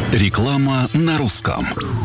Реклама на русском.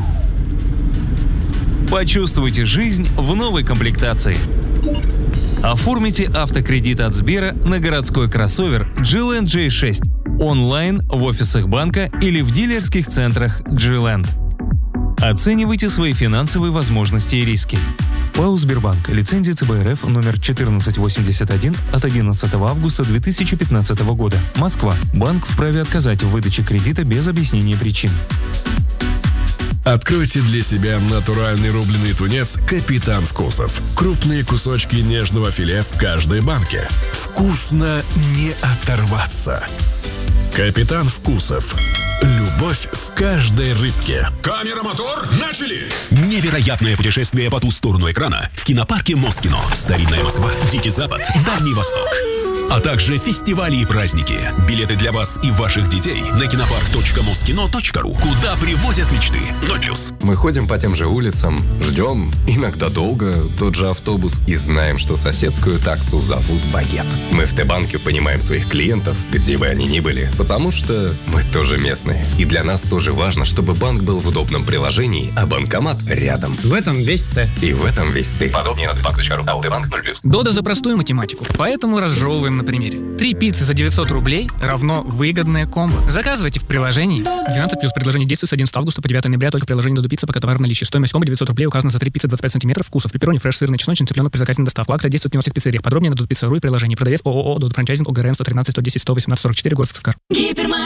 Почувствуйте жизнь в новой комплектации. Оформите автокредит от Сбера на городской кроссовер G-Land J6 онлайн в офисах банка или в дилерских центрах G-Land. Оценивайте свои финансовые возможности и риски. ПАО «Сбербанк». Лицензия ЦБ РФ номер 1481 от 11 августа 2015 года. Москва. Банк вправе отказать в выдаче кредита без объяснения причин. Откройте для себя натуральный рубленый тунец «Капитан Вкусов». Крупные кусочки нежного филе в каждой банке. Вкусно не оторваться. «Капитан Вкусов». Любовь в каждой рыбке. Камера, мотор, начали! Невероятное путешествие по ту сторону экрана в кинопарке Москино. Старинная Москва, Дикий Запад, Дальний Восток. А также фестивали и праздники. Билеты для вас и ваших детей на кинопарк.москино.ру. Куда приводят мечты. 0+. Мы ходим по тем же улицам, ждем, иногда долго, тот же автобус и знаем, что соседскую таксу зовут Багет. Мы в Т-банке понимаем своих клиентов, где бы они ни были, потому что мы тоже местные. И для нас тоже важно, чтобы банк был в удобном приложении, а банкомат рядом. В этом весь Т. И в этом весь ты. Подробнее на Т-банк.ру. Т-банк 0+. Дода за простую математику, поэтому разжевываем на примере. 3 пиццы за 900 рублей равно выгодное комбо. Заказывайте в приложении. 12+. Предложение действует с 11 августа по 9 ноября только в приложении Додо Пицца, пока товар в наличии. Стоимость комбо 900 рублей указана за 3 пиццы 25 см вкусов. Пепперони, фреш, сырный, чесночный, цыпленок при заказе на доставку. Акция действует не во всех пиццериях. Подробнее на dodopizza.ru и приложении. Продавец ООО Додо Франчайзинг ОГРН 113 110 118 44 город Сыскар.